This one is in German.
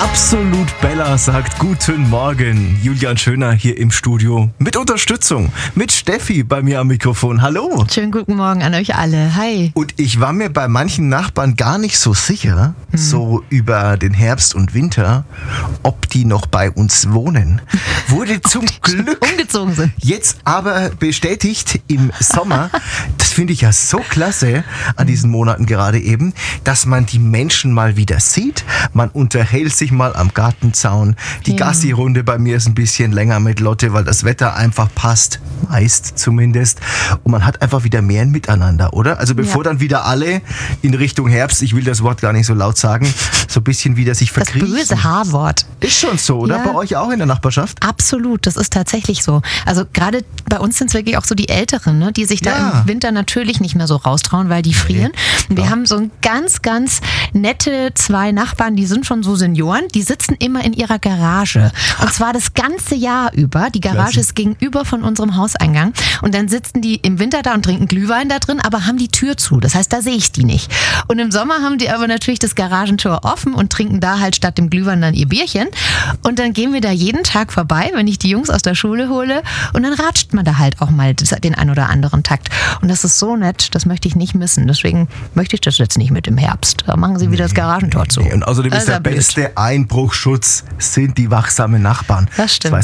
Absolut Bella sagt guten Morgen. Julian Schöner hier im Studio mit Unterstützung, mit Steffi bei mir am Mikrofon. Hallo. Schönen guten Morgen an euch alle. Hi. Und ich war mir bei manchen Nachbarn gar nicht so sicher, so über den Herbst und Winter, ob die noch bei uns wohnen. Wurde zum Glück umgezogen sind. Jetzt aber bestätigt im Sommer. Das finde ich ja so klasse an diesen Monaten gerade eben, dass man die Menschen mal wieder sieht. Man unterhält sich mal am Gartenzaun. Die Gassi-Runde bei mir ist ein bisschen länger mit Lotte, weil das Wetter einfach passt. Meist zumindest. Und man hat einfach wieder mehr ein Miteinander, oder? Also bevor dann wieder alle in Richtung Herbst, ich will das Wort gar nicht so laut sagen, so ein bisschen wieder sich verkriechen. Das böse H-Wort. Ist schon so, oder? Ja. Bei euch auch in der Nachbarschaft? Absolut, das ist tatsächlich so. Also gerade bei uns sind es wirklich auch so die Älteren, ne, die sich da im Winter natürlich nicht mehr so raustrauen, weil die frieren. Und wir haben so ein ganz, ganz nette 2 Nachbarn, die sind schon so Senioren, die sitzen immer in ihrer Garage. Und zwar das ganze Jahr über. Die Garage ist gegenüber von unserem Hauseingang. Und dann sitzen die im Winter da und trinken Glühwein da drin, aber haben die Tür zu. Das heißt, da sehe ich die nicht. Und im Sommer haben die aber natürlich das Garagentor offen und trinken da halt statt dem Glühwein dann ihr Bierchen. Und dann gehen wir da jeden Tag vorbei, wenn ich die Jungs aus der Schule hole. Und dann ratscht man da halt auch mal den ein oder anderen Takt. Und das ist so nett, das möchte ich nicht missen. Deswegen möchte ich das jetzt nicht mit im Herbst. Da machen sie wieder das Garagentor zu. Und außerdem ist der beste Einbruchschutz sind die wachsamen Nachbarn. Das stimmt.